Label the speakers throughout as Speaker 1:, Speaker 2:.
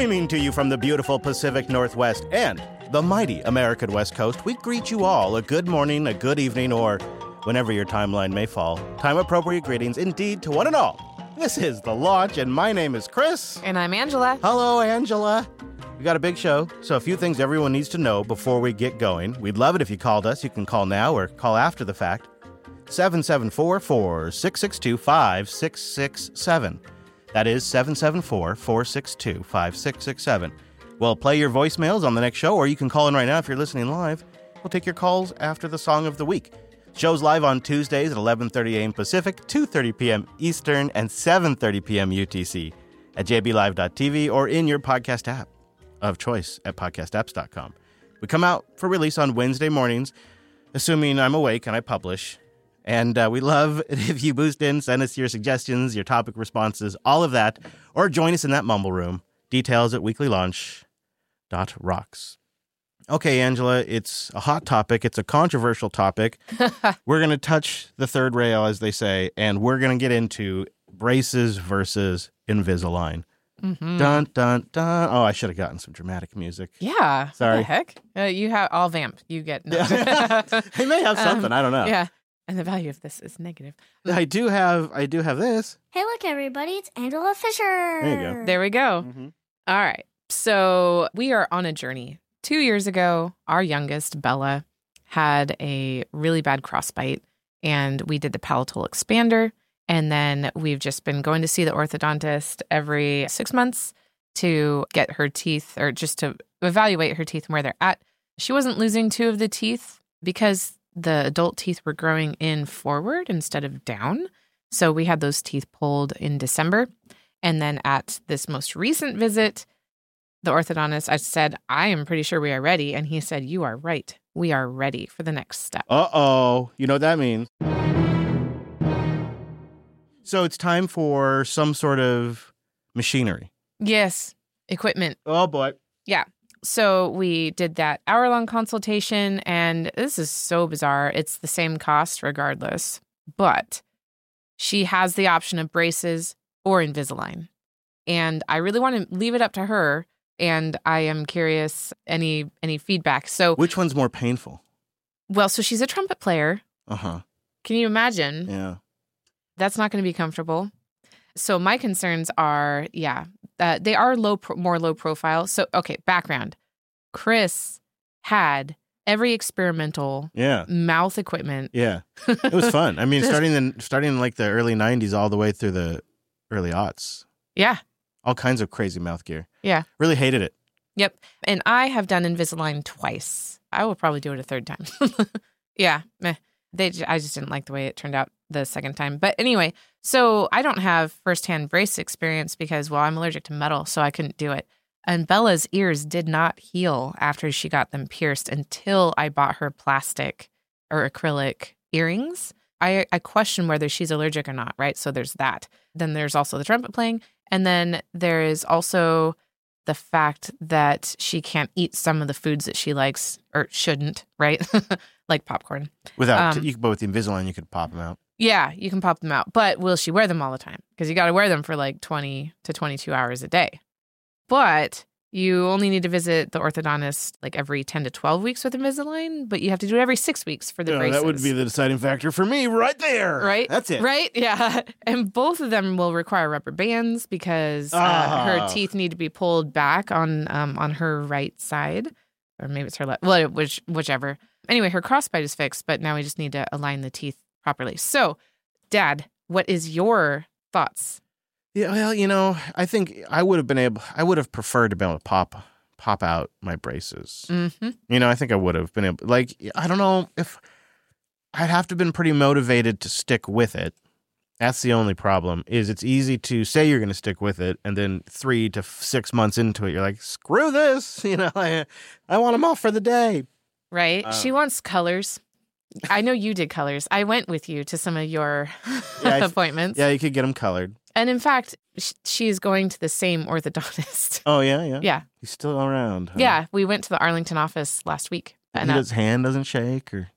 Speaker 1: Streaming to you from the beautiful Pacific Northwest and the mighty American West Coast, we greet you all a good morning, a good evening, or whenever your timeline may fall. Time-appropriate greetings indeed to one and all. This is The Launch, and my name is Chris.
Speaker 2: And I'm Angela.
Speaker 1: Hello, Angela. We got a big show, so a few things everyone needs to know before we get going. We'd love it if you called us. You can call now or call after the fact. 774-466-2667. That is 774-462-5667. We'll play your voicemails on the next show, or you can call in right now if you're listening live. We'll take your calls after the song of the week. Show's live on Tuesdays at 11:30 a.m. Pacific, 2:30 p.m. Eastern, and 7:30 p.m. UTC at jblive.tv or in your podcast app of choice at podcastapps.com. We come out for release on Wednesday mornings, assuming I'm awake and I publish. And we love it if you boost in, send us your suggestions, your topic responses, all of that, or join us in that mumble room. Details at weeklylaunch.rocks. Okay, Angela, it's a hot topic. It's a controversial topic. We're going to touch the third rail, as they say, and we're going to get into braces versus Invisalign. Mm-hmm. Dun, dun, dun. Oh, I should have gotten some dramatic music.
Speaker 2: Yeah.
Speaker 1: Sorry.
Speaker 2: What the heck? You have, I'll vamp. You get no.
Speaker 1: I may have something. I don't know.
Speaker 2: Yeah. And the value of this is negative.
Speaker 1: I do have this.
Speaker 3: Hey, look, everybody. It's Angela Fisher.
Speaker 1: There you go.
Speaker 2: There we go.
Speaker 1: Mm-hmm.
Speaker 2: All right. So we are on a journey. 2 years ago, our youngest, Bella, had a really bad crossbite, and we did the palatal expander. And then we've just been going to see the orthodontist every 6 months to get her teeth, or just to evaluate her teeth and where they're at. She wasn't losing two of the teeth because the adult teeth were growing in forward instead of down. So we had those teeth pulled in December. And then at this most recent visit, the orthodontist, I said, I am pretty sure we are ready. And he said, you are right. We are ready for the next step.
Speaker 1: Uh-oh. You know what that means. So it's time for some sort of machinery.
Speaker 2: Yes. Equipment.
Speaker 1: Oh, boy.
Speaker 2: Yeah. So we did that hour-long consultation, and this is so bizarre. It's the same cost regardless, but she has the option of braces or Invisalign. And I really want to leave it up to her, and I am curious any feedback. So
Speaker 1: which one's more painful?
Speaker 2: Well, so she's a trumpet player.
Speaker 1: Uh-huh.
Speaker 2: Can you imagine?
Speaker 1: Yeah.
Speaker 2: That's not going to be comfortable. So my concerns are, they are more low profile. So, okay, background. Chris had every experimental mouth equipment.
Speaker 1: Yeah. It was fun. I mean, starting in like the early 90s all the way through the early aughts.
Speaker 2: Yeah.
Speaker 1: All kinds of crazy mouth gear.
Speaker 2: Yeah.
Speaker 1: Really hated it.
Speaker 2: Yep. And I have done Invisalign twice. I will probably do it a third time. Yeah. Meh. I just didn't like the way it turned out the second time. But anyway, so I don't have firsthand brace experience because, well, I'm allergic to metal, so I couldn't do it. And Bella's ears did not heal after she got them pierced until I bought her plastic or acrylic earrings. I question whether she's allergic or not, right? So there's that. Then there's also the trumpet playing. And then there is also the fact that she can't eat some of the foods that she likes or shouldn't, right? Like popcorn.
Speaker 1: But with the Invisalign, you could pop them out.
Speaker 2: Yeah, you can pop them out. But will she wear them all the time? Because you got to wear them for like 20 to 22 hours a day. But you only need to visit the orthodontist like every 10 to 12 weeks with Invisalign, but you have to do it every 6 weeks for the braces.
Speaker 1: That would be the deciding factor for me right there.
Speaker 2: Right?
Speaker 1: That's it.
Speaker 2: Right? Yeah. And both of them will require rubber bands because her teeth need to be pulled back on her right side. Or maybe it's her left. Well, whichever. Anyway, her crossbite is fixed, but now we just need to align the teeth properly. So, Dad, what is your thoughts?
Speaker 1: Yeah, well, I think I would have preferred to be able to pop out my braces.
Speaker 2: Mm-hmm.
Speaker 1: I think I would have been able, like, I don't know if I'd have to have been pretty motivated to stick with it. That's the only problem, is it's easy to say you're going to stick with it, and then 3 to 6 months into it, you're like, screw this, I want them off for the day.
Speaker 2: Right. She wants colors. I know you did colors. I went with you to some of your appointments.
Speaker 1: Yeah, you could get them colored.
Speaker 2: And in fact, she's going to the same orthodontist.
Speaker 1: Oh, yeah?
Speaker 2: Yeah.
Speaker 1: He's still around. Huh?
Speaker 2: Yeah. We went to the Arlington office last week. And
Speaker 1: his hand doesn't shake? Or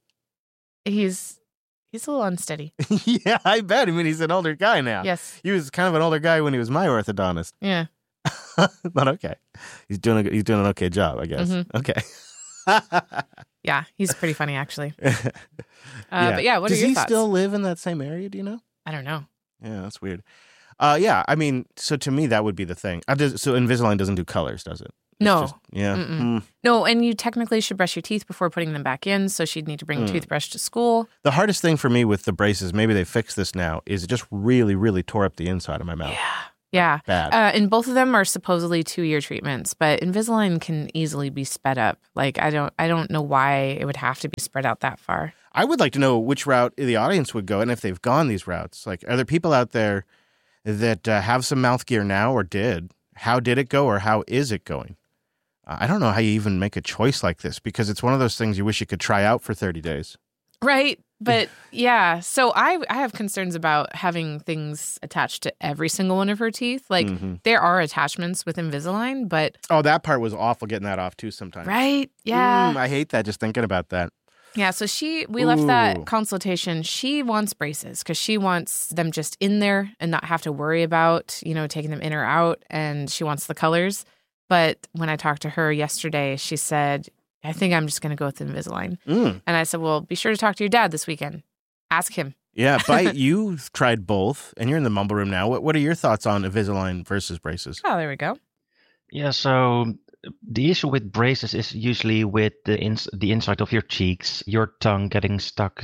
Speaker 2: He's a little unsteady.
Speaker 1: Yeah, I bet. I mean, he's an older guy now.
Speaker 2: Yes.
Speaker 1: He was kind of an older guy when he was my orthodontist.
Speaker 2: Yeah.
Speaker 1: But okay. He's doing an okay job, I guess.
Speaker 2: Mhm.
Speaker 1: Okay.
Speaker 2: Yeah, he's pretty funny, actually.
Speaker 1: Yeah.
Speaker 2: But yeah, what
Speaker 1: Does
Speaker 2: are your
Speaker 1: he
Speaker 2: thoughts?
Speaker 1: still live in that same area, do you know?
Speaker 2: I don't know.
Speaker 1: Yeah, that's weird. Yeah, I mean, so to me, that would be the thing. So Invisalign doesn't do colors, does it? It's
Speaker 2: No.
Speaker 1: just- yeah.
Speaker 2: Mm-mm.
Speaker 1: Mm.
Speaker 2: No, and you technically should brush your teeth before putting them back in, so she'd need to bring a toothbrush to school.
Speaker 1: The hardest thing for me with the braces, maybe they fixed this now, is it just really, really tore up the inside of my mouth.
Speaker 2: Yeah.
Speaker 1: Bad.
Speaker 2: And both of them are supposedly 2-year treatments, but Invisalign can easily be sped up. Like, I don't know why it would have to be spread out that far.
Speaker 1: I would like to know which route the audience would go and if they've gone these routes. Like, are there people out there that have some mouth gear now or did? How did it go or how is it going? I don't know how you even make a choice like this because it's one of those things you wish you could try out for 30 days.
Speaker 2: Right. But yeah, so I have concerns about having things attached to every single one of her teeth. Like there are attachments with Invisalign, but
Speaker 1: Oh, that part was awful getting that off too sometimes.
Speaker 2: right? Yeah.
Speaker 1: I hate that just thinking about that.
Speaker 2: Yeah, so we left
Speaker 1: Ooh.
Speaker 2: that consultation. She wants braces because she wants them just in there and not have to worry about, taking them in or out. And she wants the colors. But when I talked to her yesterday, she said, I think I'm just going to go with Invisalign. And I said, well, be sure to talk to your dad this weekend. Ask him.
Speaker 1: Yeah, Bite, you've tried both and you're in the mumble room now. What are your thoughts on Invisalign versus braces?
Speaker 2: Oh, there we go.
Speaker 4: Yeah, so the issue with braces is usually with the inside of your cheeks, your tongue getting stuck,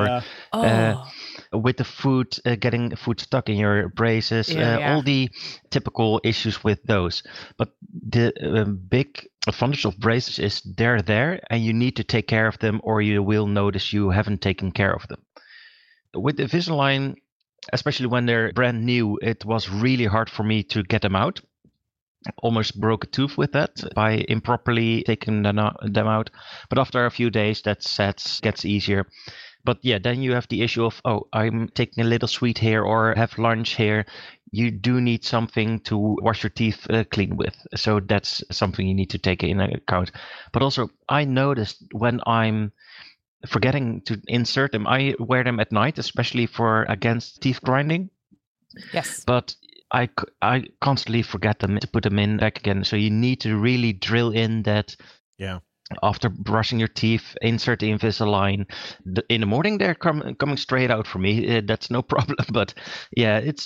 Speaker 4: with the food getting food stuck in your braces, all the typical issues with those. But the big advantage of braces is they're there and you need to take care of them or you will notice you haven't taken care of them. With the Invisalign, especially when they're brand new, it was really hard for me to get them out. Almost broke a tooth with that by improperly taking them out. But after a few days, that gets easier. But yeah, then you have the issue of, I'm taking a little sweet here or have lunch here. You do need something to wash your teeth clean with. So that's something you need to take in account. But also, I noticed when I'm forgetting to insert them, I wear them at night, especially against teeth grinding.
Speaker 2: Yes.
Speaker 4: But I constantly forget them to put them in back again. So you need to really drill in that.
Speaker 1: Yeah.
Speaker 4: After brushing your teeth, insert the Invisalign. In the morning, they're coming straight out for me. That's no problem. But yeah, it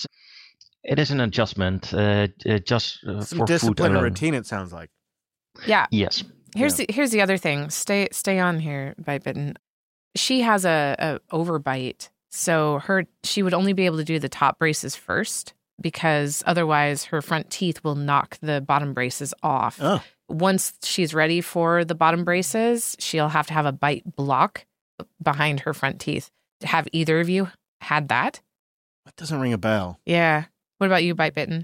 Speaker 4: is an adjustment just
Speaker 1: Some
Speaker 4: for
Speaker 1: discipline
Speaker 4: food
Speaker 1: and
Speaker 4: alone.
Speaker 1: routine, it sounds like.
Speaker 2: Yeah.
Speaker 4: Yes.
Speaker 2: Here's the other thing. Stay on here, Bite Bitten. She has a overbite, so she would only be able to do the top braces first because otherwise her front teeth will knock the bottom braces off.
Speaker 1: Oh.
Speaker 2: Once she's ready for the bottom braces, she'll have to have a bite block behind her front teeth. Have either of you had that?
Speaker 1: That doesn't ring a bell.
Speaker 2: Yeah. What about you, Bite Bitten?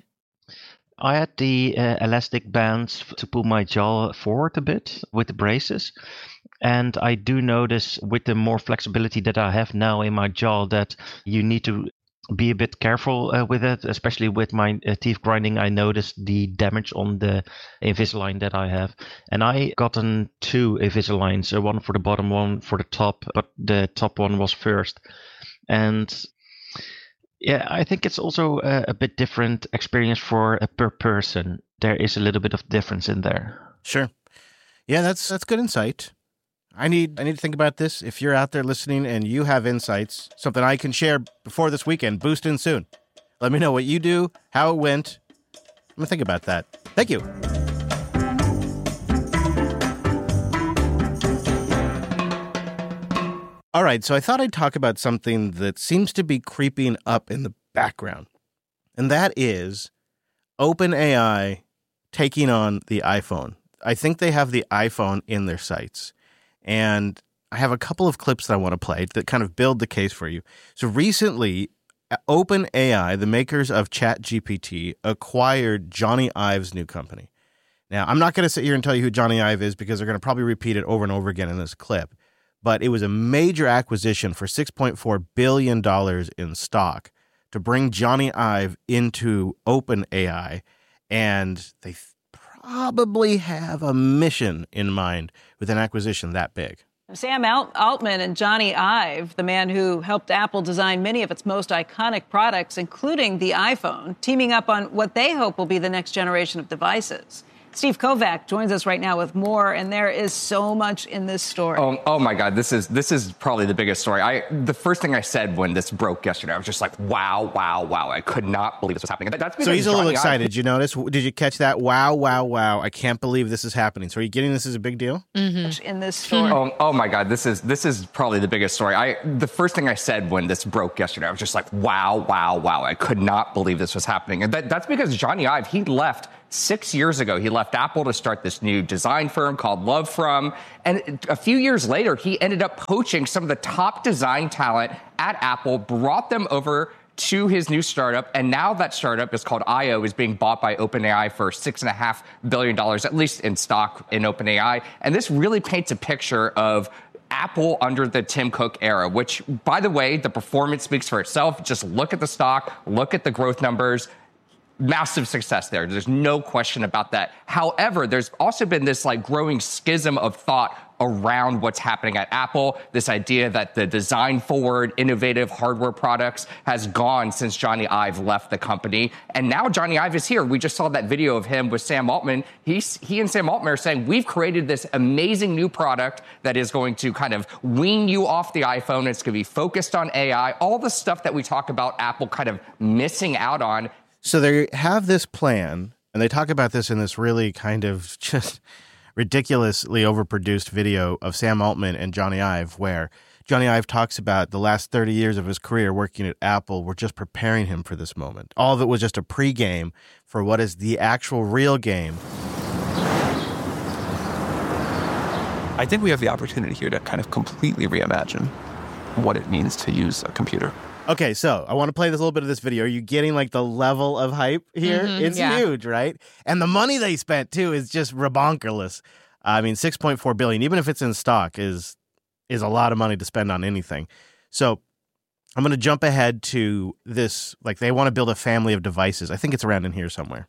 Speaker 4: I had the elastic bands to pull my jaw forward a bit with the braces. And I do notice with the more flexibility that I have now in my jaw that you need to be a bit careful with it, especially with my teeth grinding. I noticed the damage on the Invisalign that I have. And I gotten 2 Invisaligns, one for the bottom, one for the top, but the top one was first. And yeah, I think it's also a bit different experience per person. There is a little bit of difference in there.
Speaker 1: Sure. Yeah, that's good insight. I need to think about this. If you're out there listening and you have insights, something I can share before this weekend, boost in soon. Let me know what you do, how it went. I'm going to think about that. Thank you. All right, so I thought I'd talk about something that seems to be creeping up in the background, and that is OpenAI taking on the iPhone. I think they have the iPhone in their sights, and I have a couple of clips that I want to play that kind of build the case for you. So recently, OpenAI, the makers of ChatGPT, acquired Johnny Ive's new company. Now, I'm not going to sit here and tell you who Johnny Ive is because they're going to probably repeat it over and over again in this clip. But it was a major acquisition for $6.4 billion in stock to bring Johnny Ive into OpenAI. And they probably have a mission in mind with an acquisition that big.
Speaker 5: Sam Altman and Johnny Ive, the man who helped Apple design many of its most iconic products, including the iPhone, teaming up on what they hope will be the next generation of devices. Steve Kovac joins us right now with more, and there is so much in this story.
Speaker 6: Oh my God, this is probably the biggest story. The first thing I said when this broke yesterday, I was just like, wow. I could not believe this was happening.
Speaker 1: So he's a little excited. Did you notice? Did you catch that? Wow. I can't believe this is happening. So are you getting this as a big deal?
Speaker 5: Mm-hmm. In this story.
Speaker 6: Oh my God, this is probably the biggest story. The first thing I said when this broke yesterday, I was just like, wow. I could not believe this was happening. And that's because Johnny Ive, he left 6 years ago. He left Apple to start this new design firm called Love From. And a few years later, he ended up poaching some of the top design talent at Apple, brought them over to his new startup. And now that startup is called IO, is being bought by OpenAI for $6.5 billion, at least in stock in OpenAI. And this really paints a picture of Apple under the Tim Cook era, which, by the way, the performance speaks for itself. Just look at the stock, look at the growth numbers. Massive success there. There's no question about that. However, there's also been this growing schism of thought around what's happening at Apple. This idea that the design forward, innovative hardware products has gone since Johnny Ive left the company. And now Johnny Ive is here. We just saw that video of him with Sam Altman. He and Sam Altman are saying, we've created this amazing new product that is going to kind of wean you off the iPhone. It's going to be focused on AI, all the stuff that we talk about Apple kind of missing out on.
Speaker 1: So they have this plan, and they talk about this in this really kind of just ridiculously overproduced video of Sam Altman and Johnny Ive, where Johnny Ive talks about the last 30 years of his career working at Apple were just preparing him for this moment. All of it was just a pregame for what is the actual real game.
Speaker 7: I think we have the opportunity here to kind of completely reimagine what it means to use a computer.
Speaker 1: Okay, so I want to play this little bit of this video. Are you getting the level of hype here? Mm-hmm, it's huge, right? And the money they spent too is just rebonkerless. I mean, $6.4 billion, even if it's in stock, is a lot of money to spend on anything. So I'm going to jump ahead to this. They want to build a family of devices. I think it's around in here somewhere.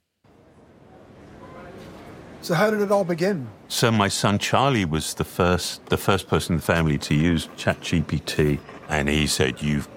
Speaker 8: So how did it all begin?
Speaker 9: So my son Charlie was the first person in the family to use ChatGPT, and he said, You've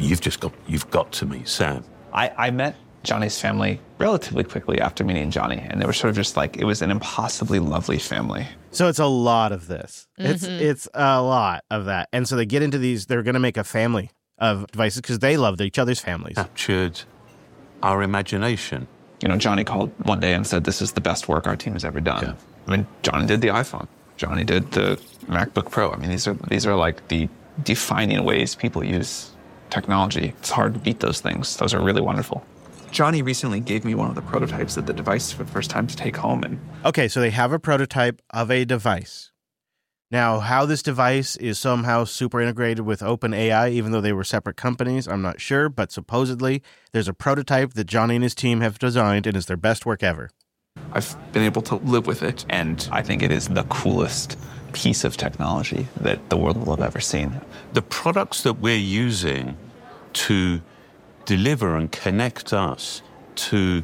Speaker 9: got to meet Sam.
Speaker 7: I met Johnny's family relatively quickly after meeting Johnny, and they were sort of just it was an impossibly lovely family.
Speaker 1: So it's a lot of this. Mm-hmm. It's a lot of that. And so they get into these, they're going to make a family of devices because they love each other's families.
Speaker 9: Captured our imagination.
Speaker 7: Johnny called one day and said, this is the best work our team has ever done. Yeah. I mean, Johnny did the iPhone. Johnny did the MacBook Pro. I mean, these are the defining ways people use technology. It's hard to beat those things. Those are really wonderful. Johnny recently gave me one of the prototypes of the device for the first time to take home.
Speaker 1: Okay, so they have a prototype of a device. Now, how this device is somehow super integrated with OpenAI, even though they were separate companies, I'm not sure, but supposedly there's a prototype that Johnny and his team have designed and is their best work ever.
Speaker 7: I've been able to live with it, and I think it is the coolest piece of technology that the world will have ever seen.
Speaker 9: The products that we're using to deliver and connect us to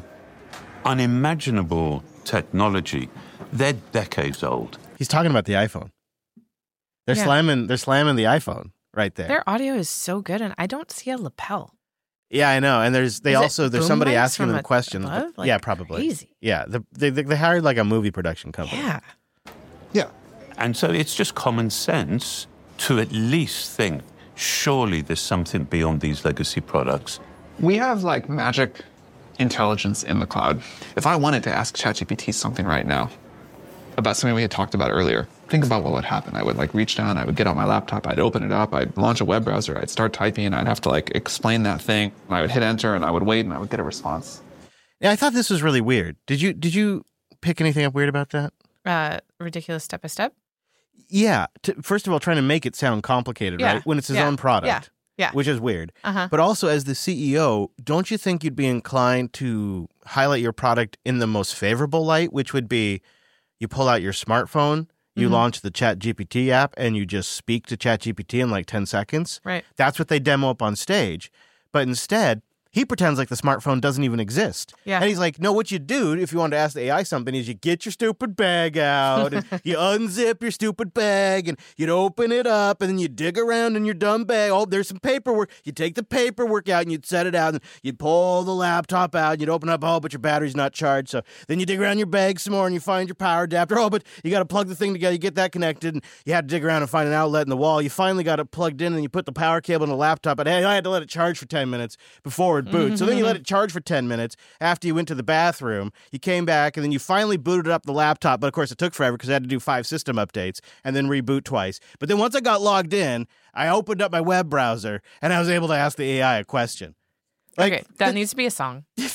Speaker 9: unimaginable technology, they're decades old.
Speaker 1: He's talking about the iPhone. They're slamming the iPhone right there.
Speaker 2: Their audio is so good, and I don't see a lapel.
Speaker 1: Yeah, I know. And there's somebody asking them the question. Yeah, probably.
Speaker 2: Crazy.
Speaker 1: Yeah, they hired a movie production company.
Speaker 2: Yeah.
Speaker 9: And so it's just common sense to at least think, surely there's something beyond these legacy products.
Speaker 7: We have magic intelligence in the cloud. If I wanted to ask ChatGPT something right now about something we had talked about earlier, think about what would happen. I would reach down, I would get out my laptop, I'd open it up, I'd launch a web browser, I'd start typing, and I'd have to explain that thing. And I would hit enter, and I would wait, and I would get a response.
Speaker 1: Yeah, I thought this was really weird. Did you pick anything up weird about that?
Speaker 2: Ridiculous step by step.
Speaker 1: Yeah. First of all, trying to make it sound complicated, right? When it's his own product. Yeah. Which is weird.
Speaker 2: Uh-huh.
Speaker 1: But also, as the CEO, don't you think you'd be inclined to highlight your product in the most favorable light, which would be you pull out your smartphone, you launch the ChatGPT app, and you just speak to ChatGPT in 10 seconds?
Speaker 2: Right.
Speaker 1: That's what they demo up on stage. But instead, He pretends like the smartphone doesn't even exist.
Speaker 2: Yeah.
Speaker 1: And he's like, no, what you do if you want to ask the AI something is you get your stupid bag out and you unzip your stupid bag and you'd open it up and then you dig around in your dumb bag. Oh, there's some paperwork. You take the paperwork out and you'd set it out and you'd pull the laptop out and you'd open up, oh, but your battery's not charged. So then you dig around your bag some more and you find your power adapter. Oh, but you got to plug the thing together. You get that connected and you had to dig around and find an outlet in the wall. You finally got it plugged in and you put the power cable in the laptop. And hey, I had to let it charge for 10 minutes before it boots. So then you let it charge for 10 minutes after you went to the bathroom. You came back and then you finally booted up the laptop. But of course, it took forever because I had to do 5 system updates and then reboot twice. But then once I got logged in, I opened up my web browser and I was able to ask the AI a question. Like,
Speaker 2: okay, that needs to be a song.
Speaker 1: It's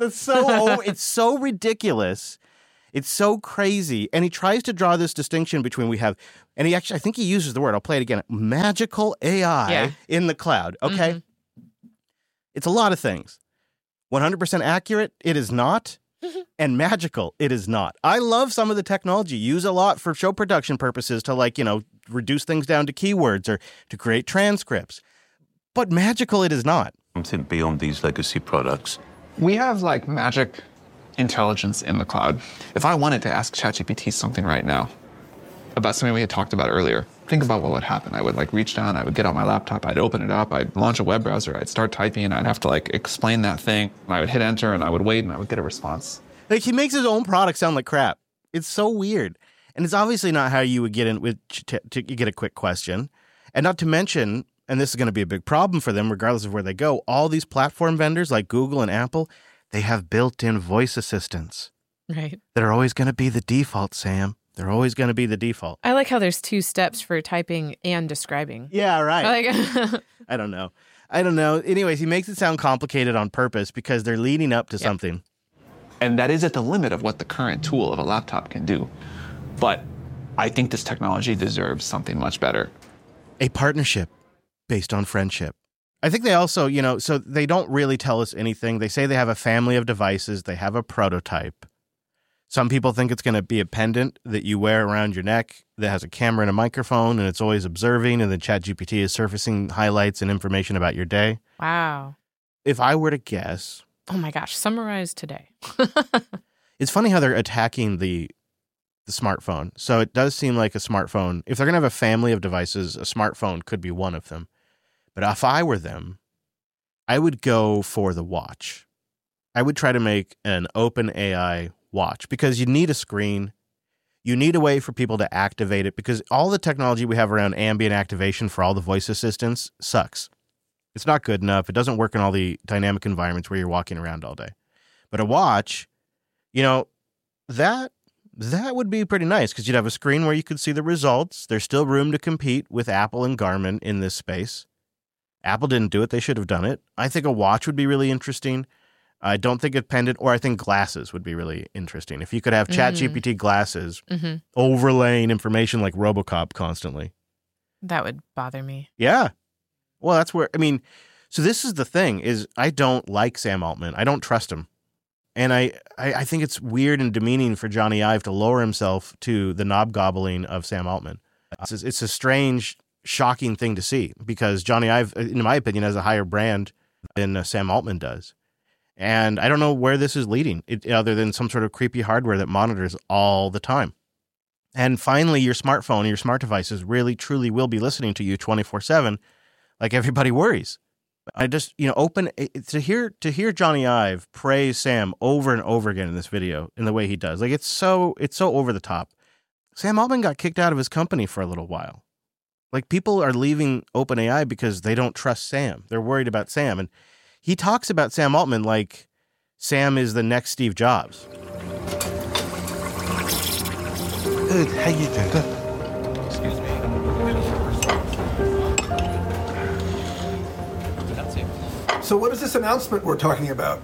Speaker 1: so ridiculous. It's so crazy. And he tries to draw this distinction between I think he uses the word, I'll play it again, magical AI in the cloud. Okay. It's a lot of things. 100% accurate, it is not. And magical, it is not. I love some of the technology, use a lot for show production purposes to reduce things down to keywords or to create transcripts. But magical, it is not.
Speaker 9: Something beyond these legacy products.
Speaker 7: We have magic intelligence in the cloud. If I wanted to ask ChatGPT something right now about something we had talked about earlier, think about what would happen. I would reach down, I would get out my laptop, I'd open it up, I'd launch a web browser, I'd start typing, I'd have to explain that thing, and I would hit enter and I would wait and I would get a response.
Speaker 1: He makes his own product sound like crap. It's so weird. And it's obviously not how you would get in with to get a quick question. And not to mention, and this is going to be a big problem for them regardless of where they go, all these platform vendors like Google and Apple, they have built-in voice assistants.
Speaker 2: Right.
Speaker 1: That are always going to be the default, Sam. They're always going to be the default.
Speaker 2: I like how there's 2 steps for typing and describing.
Speaker 1: Yeah, right. I don't know. Anyways, he makes it sound complicated on purpose because they're leading up to something.
Speaker 7: And that is at the limit of what the current tool of a laptop can do. But I think this technology deserves something much better.
Speaker 1: A partnership based on friendship. I think they also, so they don't really tell us anything. They say they have a family of devices. They have a prototype. Some people think it's going to be a pendant that you wear around your neck that has a camera and a microphone, and it's always observing, and then ChatGPT is surfacing highlights and information about your day.
Speaker 2: Wow.
Speaker 1: If I were to guess...
Speaker 2: Oh my gosh, summarize today.
Speaker 1: It's funny how they're attacking the smartphone. So it does seem like a smartphone. If they're going to have a family of devices, a smartphone could be one of them. But if I were them, I would go for the watch. I would try to make an open AI watch because you need a screen. You need a way for people to activate it because all the technology we have around ambient activation for all the voice assistants sucks. It's not good enough. It doesn't work in all the dynamic environments where you're walking around all day. But a watch, that would be pretty nice because you'd have a screen where you could see the results. There's still room to compete with Apple and Garmin in this space. Apple didn't do it. They should have done it. I think a watch would be really interesting. I don't think a pendant, or I think glasses would be really interesting. If you could have ChatGPT glasses overlaying information like RoboCop constantly.
Speaker 2: That would bother me.
Speaker 1: Yeah. Well, that's where, so this is the thing, is I don't like Sam Altman. I don't trust him. And I think it's weird and demeaning for Johnny Ive to lower himself to the knob gobbling of Sam Altman. It's a strange, shocking thing to see because Johnny Ive, in my opinion, has a higher brand than Sam Altman does. And I don't know where this is leading, other than some sort of creepy hardware that monitors all the time. And finally, your smartphone, your smart devices really, truly will be listening to you 24/7, like everybody worries. I just, to hear Johnny Ive praise Sam over and over again in this video in the way he does, it's so over the top. Sam Altman got kicked out of his company for a little while. People are leaving OpenAI because they don't trust Sam. They're worried about Sam. And he talks about Sam Altman like Sam is the next Steve Jobs.
Speaker 10: Good, how you doing? Good.
Speaker 7: Excuse me.
Speaker 8: So what is this announcement we're talking about?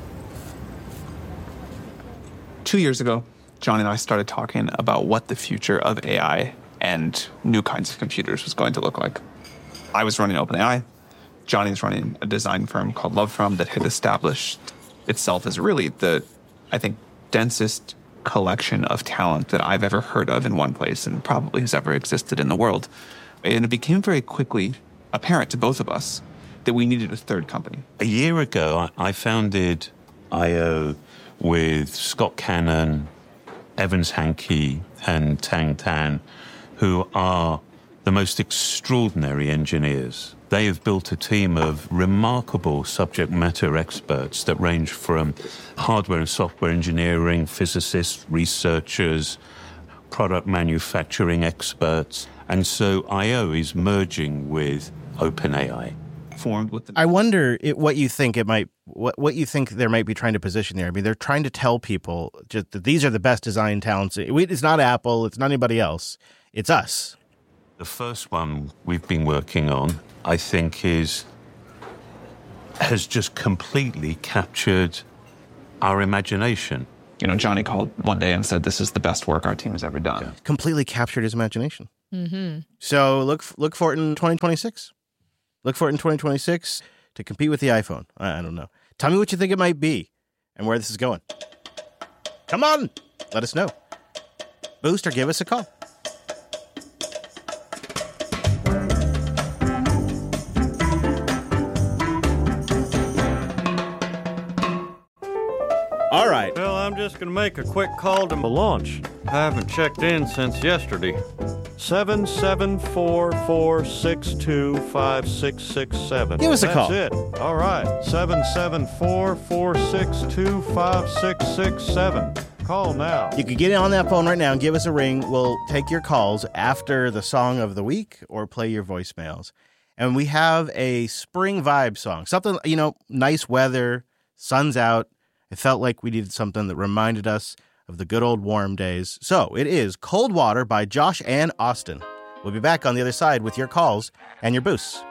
Speaker 7: 2 years ago, John and I started talking about what the future of AI and new kinds of computers was going to look like. I was running OpenAI. Johnny's running a design firm called LoveFrom that had established itself as really the, I think, densest collection of talent that I've ever heard of in one place and probably has ever existed in the world. And it became very quickly apparent to both of us that we needed a third company?
Speaker 9: A year ago, I founded I/O with Scott Cannon, Evans Hankey, and Tang Tan, who are the most extraordinary engineers. They have built a team of remarkable subject matter experts that range from hardware and software engineering, physicists, researchers, product manufacturing experts. And so I/O is merging with OpenAI.
Speaker 7: Formed with
Speaker 1: I wonder what you think what you think they might be trying to position there. I mean, they're trying to tell people just that these are the best design talents. It's not Apple. It's not anybody else. It's us.
Speaker 9: The first one we've been working on, I think, has just completely captured our imagination.
Speaker 7: You know, Johnny called one day and said, this is the best work our team has ever done.
Speaker 1: Yeah. Completely captured his imagination.
Speaker 2: Mm-hmm.
Speaker 1: So look for it in 2026. Look for it in 2026 to compete with the iPhone. I don't know. Tell me what you think it might be and where this is going. Come on. Let us know. Boost or give us a call. All right.
Speaker 11: Well, I'm just going to make a quick call to the launch. I haven't checked in since yesterday. 774-462-5667.
Speaker 1: Give us a call.
Speaker 11: That's it. All right. 774-462-5667. Call now.
Speaker 1: You can get on that phone right now and give us a ring. We'll take your calls after the song of the week or play your voicemails. And we have a spring vibe song. Something, nice weather, sun's out. It felt like we needed something that reminded us of the good old warm days. So it is Cold Water by Josh and Austin. We'll be back on the other side with your calls and your boosts.